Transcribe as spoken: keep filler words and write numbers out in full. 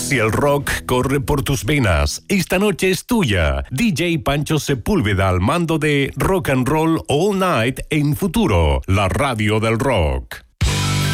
Si el rock corre por tus venas, esta noche es tuya. D J Pancho Sepúlveda al mando de Rock and Roll All Night en Futuro, la radio del rock.